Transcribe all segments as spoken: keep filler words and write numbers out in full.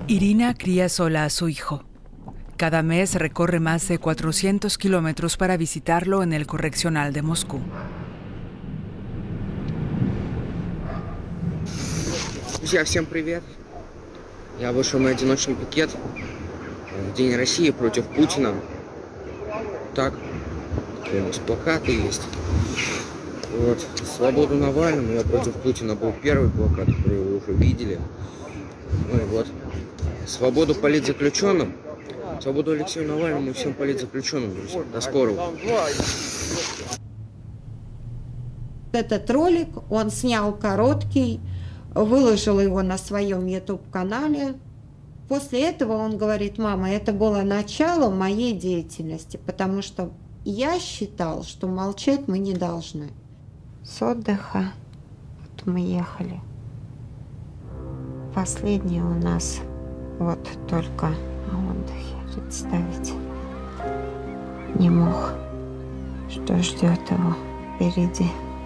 Irina cría sola a su hijo. Cada mes recorre más de cuatrocientos kilómetros para visitarlo en el correccional de Moscú. Друзья, всем привет! Я вышел на одиночный пикет в День России против Путина. Так, такие у нас плакаты есть. Вот, свободу Навальному, я против Путина был первый плакат, который вы уже видели. Ну и вот, свободу политзаключенным, свободу Алексею Навальному и всем политзаключенным, друзья. До скорого. Этот ролик он снял короткий, выложил его на своем ютуб-канале. После этого он говорит: мама, это было начало моей деятельности, потому что я считал, что молчать мы не должны. С отдыха вот мы ехали. Последний у нас вот только на отдыхе. Представить не мог, что ждет его впереди.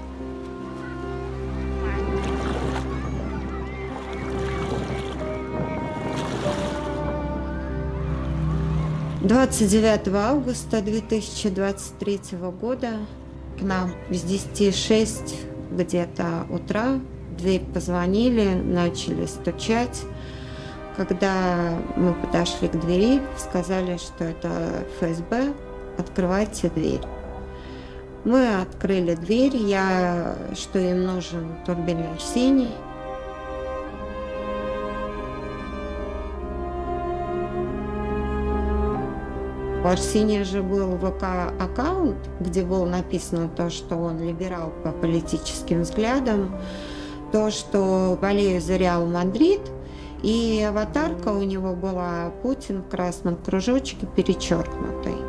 двадцать девятого августа две тысячи двадцать третьего года к нам с десяти шесть где-то утра в дверь позвонили, начали стучать. Когда мы подошли к двери, сказали, что это эф эс бэ, открывайте дверь. Мы открыли дверь, я, что им нужен турбин Арсений. У Арсения же был вэ ка-аккаунт, где было написано то, что он либерал по политическим взглядам, то, что болею за Реал Мадрид, и аватарка у него была Путин в красном кружочке перечеркнутый.